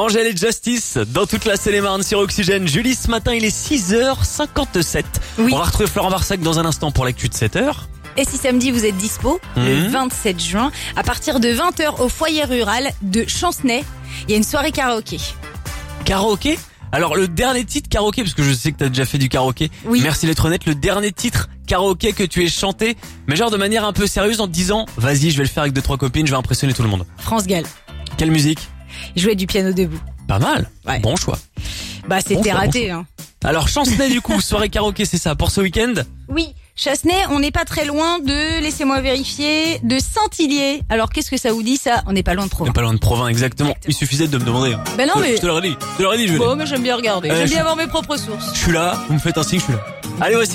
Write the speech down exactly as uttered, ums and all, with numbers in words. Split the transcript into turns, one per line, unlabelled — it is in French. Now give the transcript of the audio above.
Angèle et Justice dans toute la Seine-et-Marne sur Oxygène. Julie, ce matin, il est six heures cinquante-sept.
Oui.
On va retrouver Florent Varsac dans un instant pour l'actu de sept heures.
Et si samedi vous êtes dispo,
Mmh.
le vingt-sept juin, à partir de vingt heures au foyer rural de Chancenay, il y a une soirée karaoké.
Karaoké? Alors le dernier titre karaoké, parce que je sais que t'as déjà fait du karaoké.
Oui.
Merci d'être honnête, le dernier titre karaoké que tu aies chanté, mais genre de manière un peu sérieuse en te disant, vas-y, je vais le faire avec deux trois copines, je vais impressionner tout le monde.
France Gall.
Quelle musique?
Il jouait du piano debout.
Pas mal.
Ouais.
Bon choix.
Bah c'était
Bon choix,
raté.
bon
Hein.
Alors Chancenay du coup, soirée karaoké, c'est ça pour ce week-end?
Oui, Chassenay, on n'est pas très loin de, laissez-moi vérifier, de Saint-Hillier. Alors qu'est-ce que ça vous dit ça? On n'est pas loin de
On
Provins.
n'est pas loin de Provins, exactement.
Exactement.
Il suffisait de me demander. hein.
Ben non
Je-
mais...
Je te l'aurais dit. Je te l'aurais dit, Julie.
Bon mais j'aime bien regarder,
Euh,
j'aime
je-
bien avoir mes propres sources.
Je suis là, vous me faites un signe, je suis là. Allez, voici